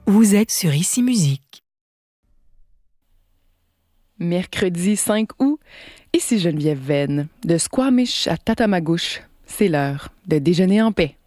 Vous êtes sur Ici Musique. Mercredi 5 août, ici Geneviève Venn. De Squamish à Tatamagouche, c'est l'heure de déjeuner en paix.